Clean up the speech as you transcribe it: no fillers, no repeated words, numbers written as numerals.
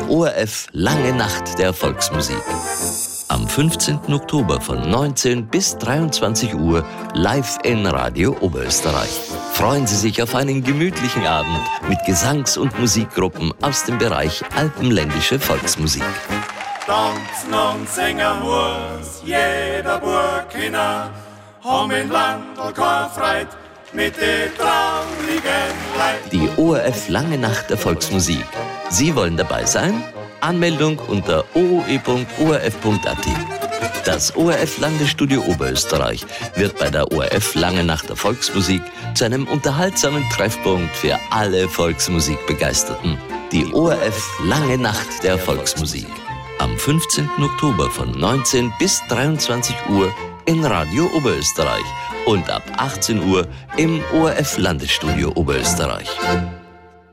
ORF Lange Nacht der Volksmusik. Am 15. Oktober von 19 bis 23 Uhr live in Radio Oberösterreich. Freuen Sie sich auf einen gemütlichen Abend mit Gesangs- und Musikgruppen aus dem Bereich alpenländische Volksmusik. Tanzen und singen muss jeder Burkina, haben im Land keine Freude mit den traurigen Leid. Die ORF Lange Nacht der Volksmusik. Sie wollen dabei sein? Anmeldung unter ooe.orf.at. Das ORF Landesstudio Oberösterreich wird bei der ORF Lange Nacht der Volksmusik zu einem unterhaltsamen Treffpunkt für alle Volksmusikbegeisterten. Die ORF Lange Nacht der Volksmusik. Am 15. Oktober von 19 bis 23 Uhr in Radio Oberösterreich und ab 18 Uhr im ORF Landesstudio Oberösterreich.